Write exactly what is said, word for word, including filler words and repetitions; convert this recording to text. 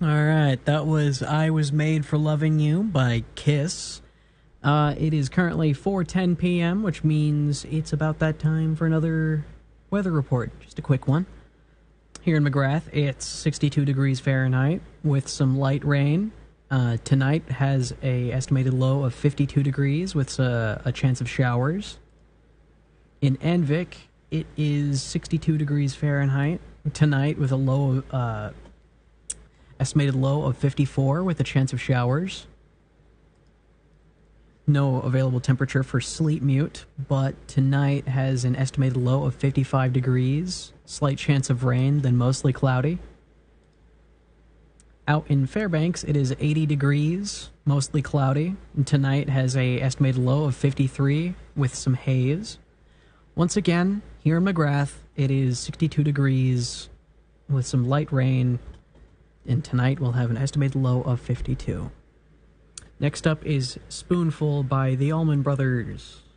All right, that was I Was Made for Loving You by Kiss. Uh, it is currently four ten p.m., which means it's about that time for another weather report. Just a quick one. Here in McGrath, it's sixty-two degrees Fahrenheit with some light rain. Uh, tonight has a estimated low of fifty-two degrees with a, a chance of showers. In Envik, it is sixty-two degrees Fahrenheit tonight with a low of... Uh, estimated low of fifty-four with a chance of showers. No available temperature for Sleep Mute, but tonight has an estimated low of fifty-five degrees, slight chance of rain, then mostly cloudy. Out in Fairbanks, it is eighty degrees, mostly cloudy, and tonight has a estimated low of fifty-three with some haze. Once again, here in McGrath, it is sixty-two degrees with some light rain, and tonight we'll have an estimated low of fifty-two. Next up is Spoonful by the Allman Brothers.